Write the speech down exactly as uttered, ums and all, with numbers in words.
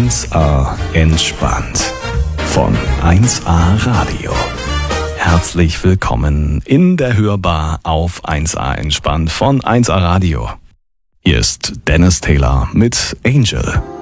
eins A entspannt von eins A Radio. Herzlich willkommen in der Hörbar auf eins A entspannt von eins A Radio. Hier ist Dennis Taylor mit Angel.